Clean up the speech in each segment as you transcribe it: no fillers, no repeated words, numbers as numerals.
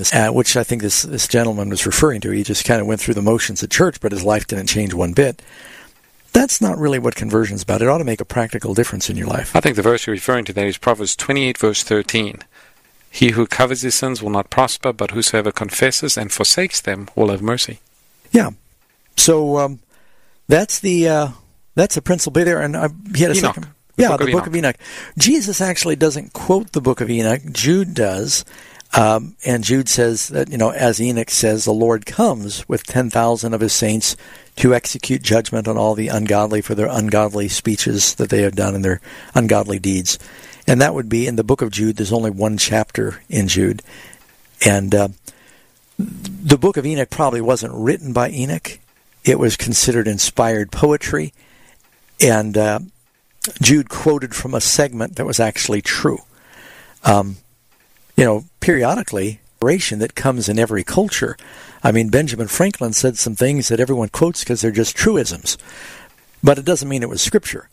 which I think this gentleman was referring to. He just kind of went through the motions at church, but his life didn't change one bit. That's not really what conversion's about. It ought to make a practical difference in your life. I think the verse you're referring to there is Proverbs 28, verse 13. He who covers his sins will not prosper, but whosoever confesses and forsakes them will have mercy. Yeah. So that's the principle there. And he had a second. Yeah, the Book of Enoch. Jesus actually doesn't quote the Book of Enoch. Jude does. And Jude says that, as Enoch says, the Lord comes with 10,000 of his saints to execute judgment on all the ungodly for their ungodly speeches that they have done and their ungodly deeds. And that would be in the book of Jude. There's only one chapter in Jude. And the Book of Enoch probably wasn't written by Enoch. It was considered inspired poetry. And Jude quoted from a segment that was actually true. Periodically, that comes in every culture. I mean, Benjamin Franklin said some things that everyone quotes because they're just truisms. But it doesn't mean it was Scripture.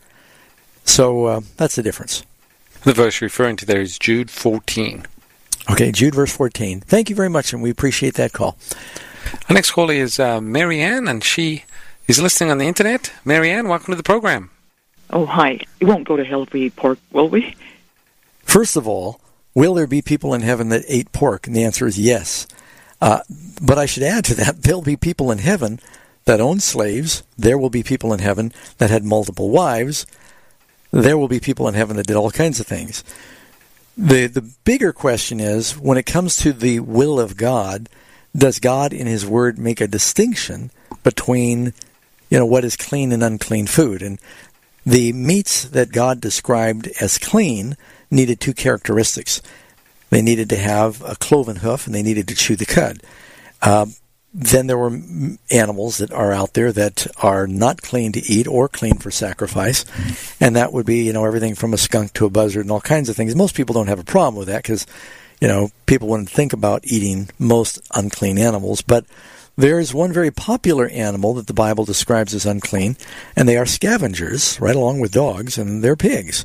So that's the difference. The verse you're referring to there is Jude 14. Okay, Jude verse 14. Thank you very much, and we appreciate that call. Our next caller is Marianne, and she is listening on the Internet. Marianne, welcome to the program. Oh, hi. We won't go to hell if we eat pork, will we? First of all, will there be people in heaven that ate pork? And the answer is yes. But I should add to that, there'll be people in heaven that own slaves. There will be people in heaven that had multiple wives. There will be people in heaven that did all kinds of things. The bigger question is, when it comes to the will of God, does God in His Word make a distinction between, what is clean and unclean food? And the meats that God described as clean needed two characteristics. They needed to have a cloven hoof, and they needed to chew the cud. Then there were animals that are out there that are not clean to eat or clean for sacrifice, and that would be, everything from a skunk to a buzzard and all kinds of things. Most people don't have a problem with that because, people wouldn't think about eating most unclean animals. But there is one very popular animal that the Bible describes as unclean, and they are scavengers, right along with dogs, and they're pigs.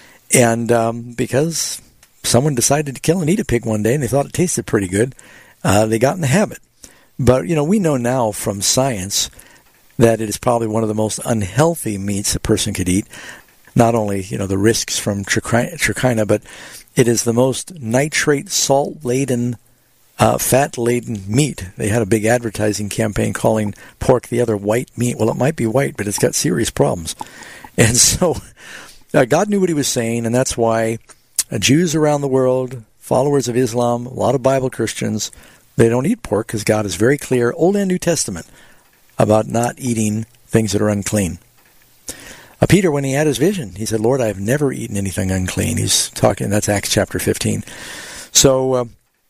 And because someone decided to kill and eat a pig one day and they thought it tasted pretty good, they got in the habit. But, we know now from science that it is probably one of the most unhealthy meats a person could eat. Not only, the risks from trichina, but it is the most nitrate, salt-laden, fat-laden meat. They had a big advertising campaign calling pork the other white meat. Well, it might be white, but it's got serious problems. And so God knew what He was saying, and that's why Jews around the world, followers of Islam, a lot of Bible Christians, they don't eat pork because God is very clear, Old and New Testament, about not eating things that are unclean. Peter, when he had his vision, he said, Lord, I have never eaten anything unclean. He's talking, that's Acts chapter 15. So,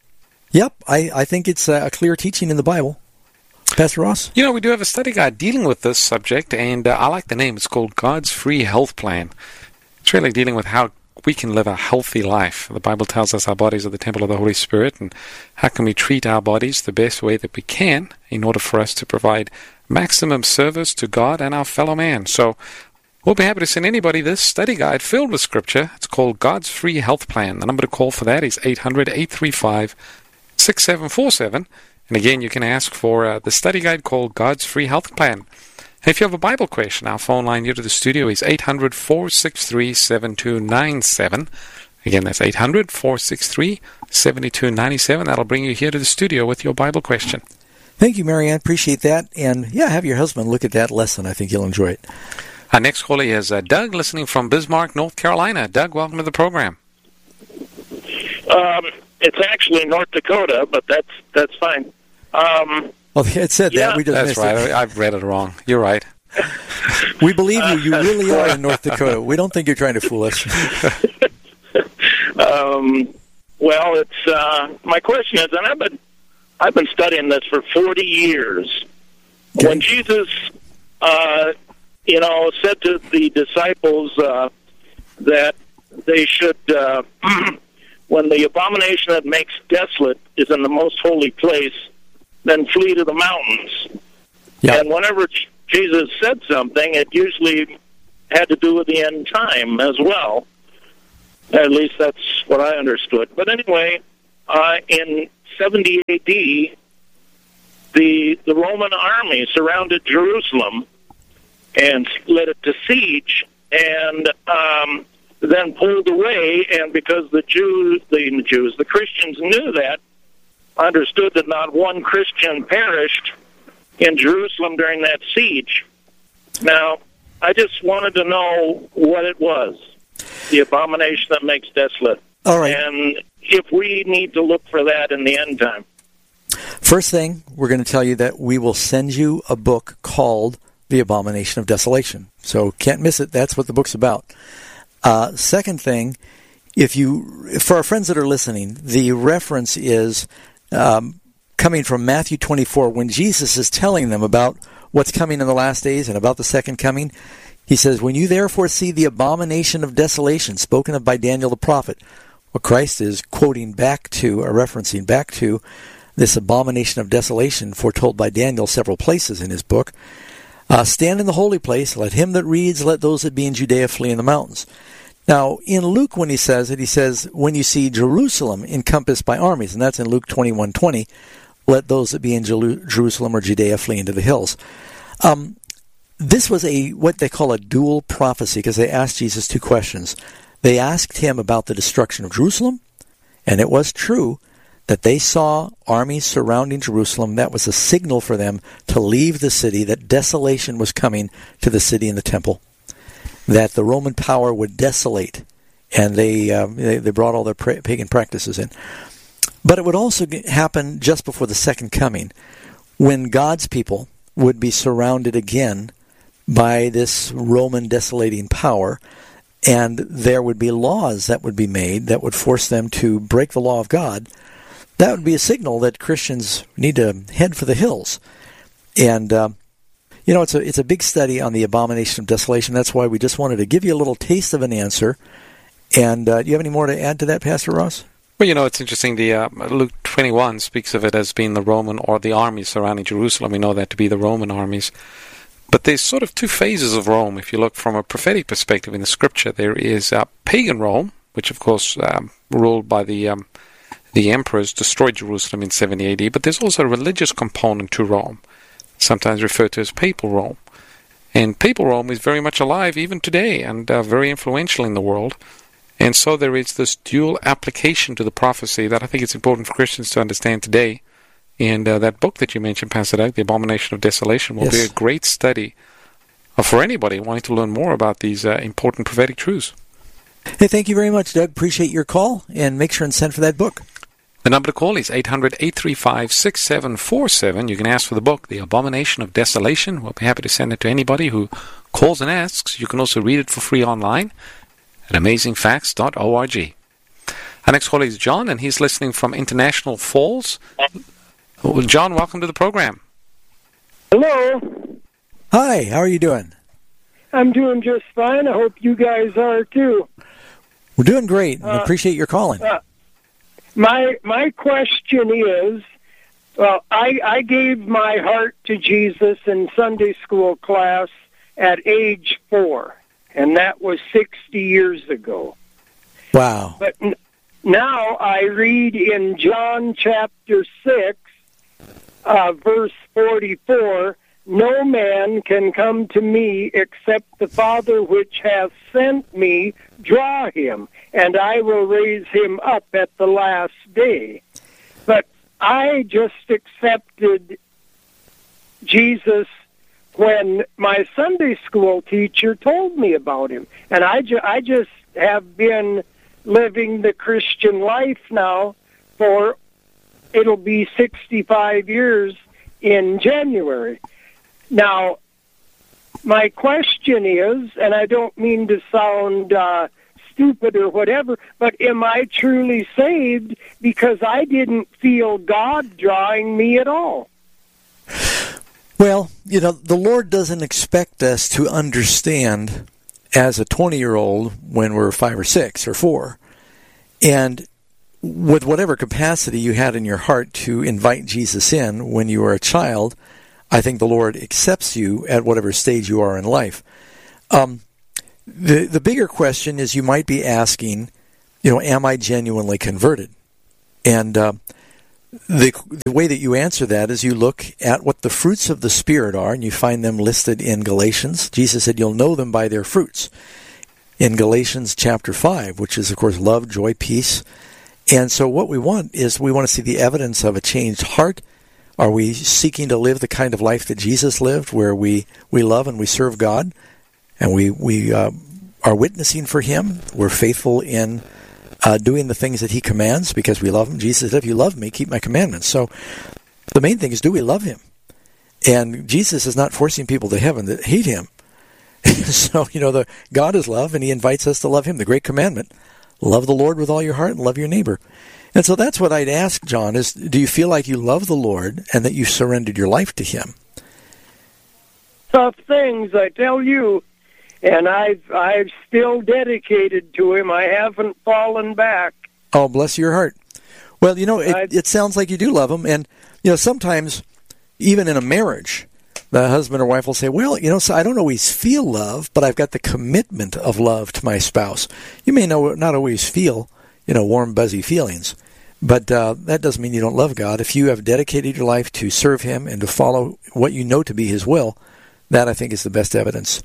I think it's a clear teaching in the Bible. Pastor Ross? We do have a study guide dealing with this subject, and I like the name. It's called God's Free Health Plan. It's really dealing with how we can live a healthy life. The Bible tells us our bodies are the temple of the Holy Spirit, and how can we treat our bodies the best way that we can in order for us to provide maximum service to God and our fellow man. So we'll be happy to send anybody this study guide filled with Scripture. It's called God's Free Health Plan. The number to call for that is 800-835-6747. And again, you can ask for the study guide called God's Free Health Plan. And if you have a Bible question, our phone line here to the studio is 800-463-7297. Again, that's 800-463-7297. That'll bring you here to the studio with your Bible question. Thank you, Marianne. Appreciate that. And, have your husband look at that lesson. I think you'll enjoy it. Our next caller is Doug, listening from Bismarck, North Carolina. Doug, welcome to the program. It's actually North Dakota, but that's fine. It said that. We just that's missed right. it. I've read it wrong. You're right. We believe you. You really are in North Dakota. We don't think you're trying to fool us. Well, it's my question is, and I've been studying this for 40 years. Okay. When Jesus, said to the disciples that they should, when the abomination that makes desolate is in the most holy place, then flee to the mountains. Yeah. And whenever Jesus said something, it usually had to do with the end time as well. At least that's what I understood. But anyway, in 70 A.D., the Roman army surrounded Jerusalem and led it to siege, and then pulled away. And because the Christians knew that, understood that not one Christian perished in Jerusalem during that siege. Now, I just wanted to know what it was, the abomination that makes desolate. All right. And if we need to look for that in the end time. First thing, we're going to tell you that we will send you a book called The Abomination of Desolation. So can't miss it. That's what the book's about. Second thing, for our friends that are listening, the reference is coming from Matthew 24, when Jesus is telling them about what's coming in the last days and about the second coming. He says, "When you therefore see the abomination of desolation spoken of by Daniel the prophet," what Christ is quoting back to, or referencing back to, this abomination of desolation foretold by Daniel several places in his book, "stand in the holy place, let him that reads, let those that be in Judea flee in the mountains." Now, in Luke, when he says it, he says, "When you see Jerusalem encompassed by armies," and that's in Luke 21:20, "let those that be in Jerusalem or Judea flee into the hills." This was what they call a dual prophecy, because they asked Jesus two questions. They asked him about the destruction of Jerusalem, and it was true that they saw armies surrounding Jerusalem. That was a signal for them to leave the city, that desolation was coming to the city and the temple, that the Roman power would desolate, and they brought all their pagan practices in. But it would also happen just before the second coming, when God's people would be surrounded again by this Roman desolating power, and there would be laws that would be made that would force them to break the law of God. That would be a signal that Christians need to head for the hills. And, it's a big study on the abomination of desolation. That's why we just wanted to give you a little taste of an answer. And do you have any more to add to that, Pastor Ross? Well, it's interesting. The Luke 21 speaks of it as being the Roman, or the armies surrounding Jerusalem. We know that to be the Roman armies. But there's sort of two phases of Rome. If you look from a prophetic perspective in the Scripture, there is pagan Rome, which of course ruled by the emperors, destroyed Jerusalem in 70 AD. But there's also a religious component to Rome, sometimes referred to as Papal Rome. And Papal Rome is very much alive even today, and very influential in the world. And so there is this dual application to the prophecy that I think it's important for Christians to understand today. And that book that you mentioned, Pastor Doug, The Abomination of Desolation, will be a great study for anybody wanting to learn more about these important prophetic truths. Hey, thank you very much, Doug. Appreciate your call, and make sure and send for that book. The number to call is 800-835-6747. You can ask for the book, The Abomination of Desolation. We'll be happy to send it to anybody who calls and asks. You can also read it for free online at amazingfacts.org. Our next caller is John, and he's listening from International Falls. Well, John, welcome to the program. Hello. Hi, how are you doing? I'm doing just fine. I hope you guys are too. We're doing great, and I appreciate your calling. My question is, I gave my heart to Jesus in Sunday school class at age 4, and that was 60 years ago. Wow. But now I read in John chapter 6, verse 44, "No man can come to me except the Father which hath sent me draw him, and I will raise him up at the last day." But I just accepted Jesus when my Sunday school teacher told me about him. And I just have been living the Christian life now for, it'll be 65 years in January. Now, my question is, and I don't mean to sound stupid or whatever, but am I truly saved because I didn't feel God drawing me at all? Well, the Lord doesn't expect us to understand as a 20-year-old when we're 5 or 6 or 4. And with whatever capacity you had in your heart to invite Jesus in when you were a child, I think the Lord accepts you at whatever stage you are in life. The bigger question is, you might be asking, am I genuinely converted? And The way that you answer that is you look at what the fruits of the Spirit are, and you find them listed in Galatians. Jesus said you'll know them by their fruits. In Galatians chapter 5, which is, of course, love, joy, peace. And so what we want is we want to see the evidence of a changed heart. Are we seeking to live the kind of life that Jesus lived, where we love and we serve God, and we are witnessing for Him? We're faithful in doing the things that He commands because we love Him. Jesus said, if you love me, keep my commandments. So the main thing is, do we love Him? And Jesus is not forcing people to heaven that hate Him. So, God is love, and He invites us to love Him. The great commandment, love the Lord with all your heart and love your neighbor. And so that's what I'd ask, John, is do you feel like you love the Lord and that you surrendered your life to Him? Tough things, I tell you. And I've still dedicated to Him. I haven't fallen back. Oh, bless your heart. Well, it sounds like you do love Him. And, sometimes, even in a marriage, the husband or wife will say, well, so I don't always feel love, but I've got the commitment of love to my spouse. You may not always feel, warm, buzzy feelings, but that doesn't mean you don't love God. If you have dedicated your life to serve Him and to follow what you know to be His will, that, I think, is the best evidence.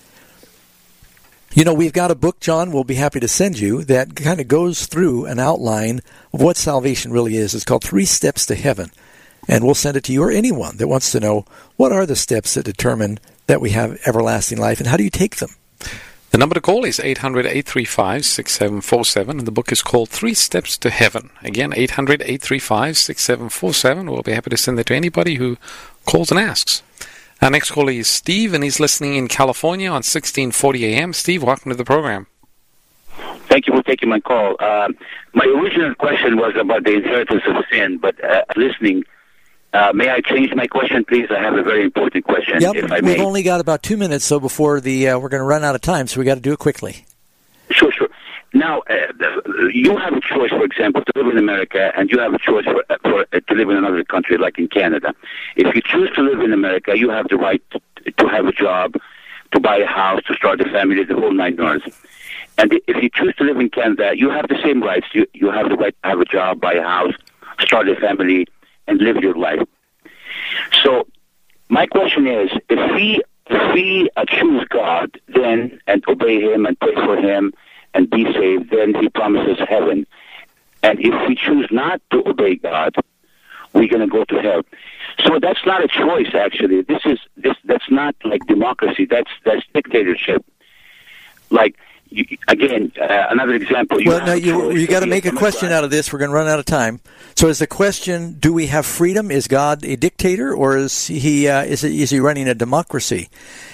We've got a book, John, we'll be happy to send you, that kind of goes through an outline of what salvation really is. It's called 3 Steps to Heaven. And we'll send it to you or anyone that wants to know what are the steps that determine that we have everlasting life, and how do you take them? The number to call is 800-835-6747, and the book is called 3 Steps to Heaven. Again, 800-835-6747. We'll be happy to send it to anybody who calls and asks. Our next caller is Steve, and he's listening in California on 1640 AM. Steve, welcome to the program. Thank you for taking my call. My original question was about the inheritance of sin, but listening, may I change my question, please? I have a very important question, if I may. We've only got about 2 minutes, so before we're going to run out of time, so we got to do it quickly. Sure. Now, you have a choice, for example, to live in America, and you have a choice to live in another country, like in Canada. If you choose to live in America, you have the right to have a job, to buy a house, to start a family, the whole 9 yards. And if you choose to live in Canada, you have the same rights. You have the right to have a job, buy a house, start a family, and live your life. So my question is, if we choose God then and obey Him and pray for Him and be saved, then He promises heaven. And if we choose not to obey God, we're going to go to hell. So that's not a choice, actually. That's not like democracy. That's dictatorship. Like, another example. You got to make a question out of this. We're going to run out of time. So, is the question: do we have freedom? Is God a dictator, or is He running a democracy?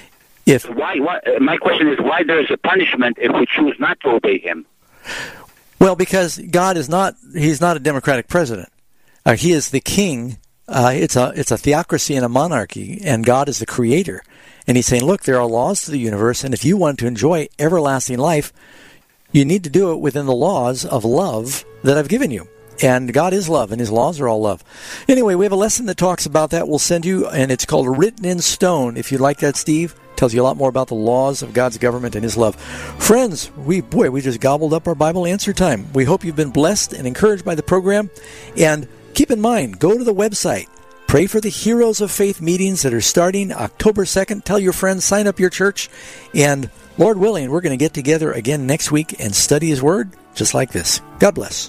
My question is, why there is a punishment if we choose not to obey Him? Well, because God is not. He's not a democratic president. He is the king. It's a theocracy and a monarchy, and God is the creator. And He's saying, look, there are laws to the universe, and if you want to enjoy everlasting life, you need to do it within the laws of love that I've given you. And God is love, and His laws are all love. Anyway, we have a lesson that talks about that. We'll send you, and it's called Written in Stone. If you like that, Steve, tells you a lot more about the laws of God's government and His love. Friends, we just gobbled up our Bible answer time. We hope you've been blessed and encouraged by the program. And keep in mind, go to the website. Pray for the Heroes of Faith meetings that are starting October 2nd. Tell your friends, sign up your church. And Lord willing, we're going to get together again next week and study His Word just like this. God bless.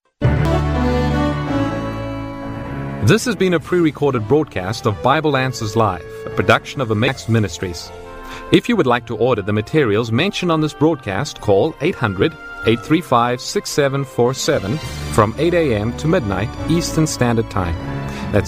This has been a pre-recorded broadcast of Bible Answers Live, a production of Amax Ministries. If you would like to order the materials mentioned on this broadcast, call 800-835-6747 from 8 a.m. to midnight Eastern Standard Time. That's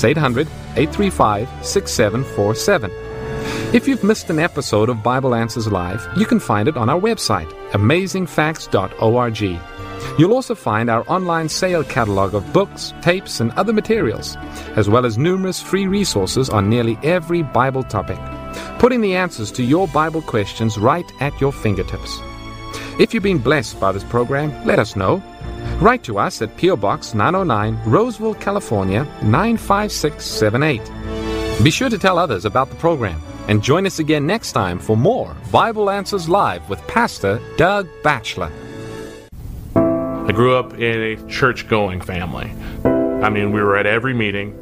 800-835-6747. If you've missed an episode of Bible Answers Live, you can find it on our website, amazingfacts.org. You'll also find our online sale catalog of books, tapes, and other materials, as well as numerous free resources on nearly every Bible topic, putting the answers to your Bible questions right at your fingertips. If you've been blessed by this program, let us know. Write to us at P.O. Box 909, Roseville, California, 95678. Be sure to tell others about the program, and join us again next time for more Bible Answers Live with Pastor Doug Batchelor. I grew up in a church-going family. I mean, we were at every meeting.